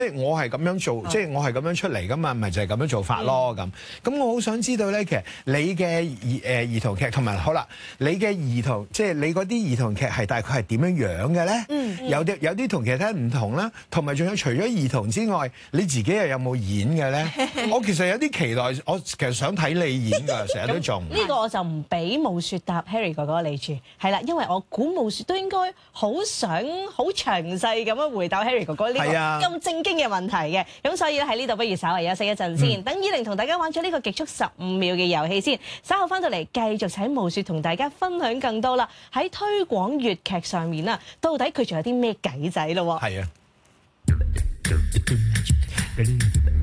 我係咁樣做，即係我係咁樣出嚟噶嘛，咪就係咁樣做法咯咁。咁我好想知道咧，其實你嘅兒童劇同埋好啦，你嘅兒童即係你嗰啲兒童劇係大概係點樣樣嘅咧？有啲同其他唔同啦，同埋仲有除咗兒童之外，你自己又有冇演嘅咧？我其實有啲期待，我其實想睇你演㗎，成日都做。 呢個我就唔俾霧雪答 Harry 哥哥你住，係啦，因為我估霧雪都應該好想好詳細咁樣回答 Harry 哥哥呢個咁正經嘅問題嘅，咁所以咧喺呢度不如稍為休息一陣先，等依玲同大家玩咗呢個極速15秒嘅遊戲先，稍後翻到嚟繼續請霧雪同大家分享更多啦。喺推廣粵劇上面啊，到底佢仲有啲咩計仔咯？ 係啊。